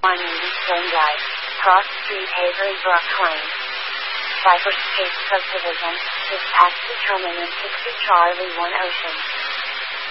180 Sendai, Cross Street, Haverly, Brooklyn. Cypress Space Subdivision, dispatch determinant 60 Charlie 1 Ocean.